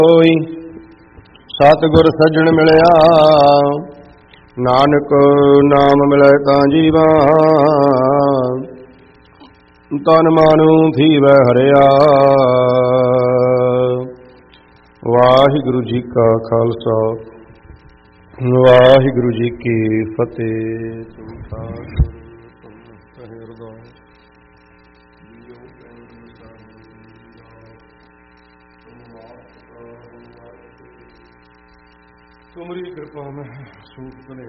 ਹੋਈ ਸਤਿਗੁਰ ਸੱਜਣ ਮਿਲਿਆ, ਨਾਨਕ ਨਾਮ ਮਿਲੈ ਤਾਂ ਜੀਵਾ, ਤਨ ਮਨ ਥੀਵੈ ਹਰਿਆ। ਵਾਹਿਗੁਰੂ ਜੀ ਕਾ ਖਾਲਸਾ, ਵਾਹਿਗੁਰੂ ਜੀ ਕੀ ਫਤਿਹ। ਤੁਮਰੀ ਕਿਰਪਾ ਮੈਂ ਸੂਖ ਭਲੇ